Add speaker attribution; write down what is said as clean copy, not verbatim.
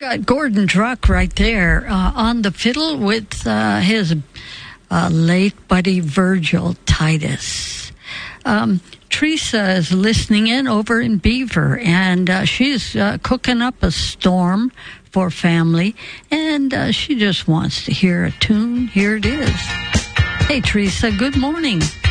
Speaker 1: Got Gordon Druck right there on the fiddle with his late buddy Virgil Titus. Teresa is listening in over in Beaver, and she's cooking up a storm for family, and she just wants to hear a tune. Here it is. Hey, Teresa, good morning.